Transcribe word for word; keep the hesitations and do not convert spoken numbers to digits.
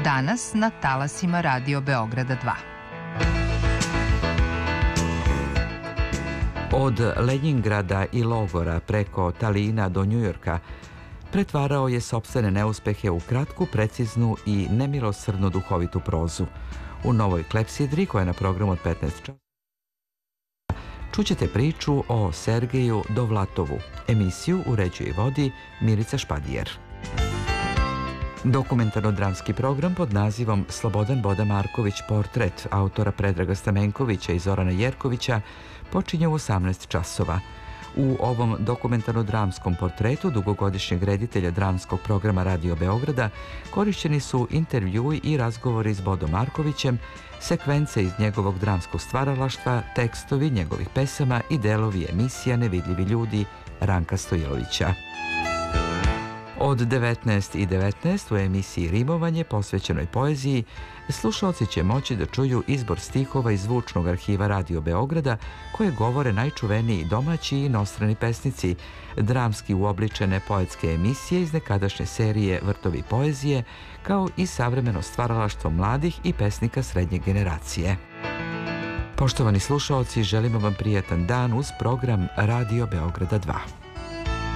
danas na talasima Radio Beograda dva. Od Lenjingrada i logora preko Talina do Njujorka pretvarao je sopstvene neuspehe u kratku, preciznu i nemilosrdno duhovitu prozu. U novoj klepsidri, koja je na programu od petnaest časova, čućete priču o Sergeju Dovlatovu. Emisiju uređuje i vodi Milica Špadijer. Dokumentarno-dramski program pod nazivom Slobodan Boda Marković portret autora Predraga Stamenkovića i Zorana Jerkovića počinje u osamnaest časova. U ovom dokumentarno-dramskom portretu dugogodišnjeg reditelja dramskog programa Radio Beograda korišćeni su intervjui i razgovori s Bodom Markovićem, sekvence iz njegovog dramskog stvaralaštva, tekstovi njegovih pesama i delovi emisija Nevidljivi ljudi Ranka Stojilovića. Od devetnaest i devetnaest u emisiji Rimovanje posvećenoj poeziji slušalci će moći da čuju izbor stihova iz zvučnog arhiva Radio Beograda koje govore najčuveniji domaći i inostrani pesnici, dramski uobličene poetske emisije iz nekadašnje serije Vrtovi poezije, kao i savremeno stvaralaštvo mladih i pesnika srednje generacije. Poštovani slušalci, želimo vam prijatan dan uz program Radio Beograda dva.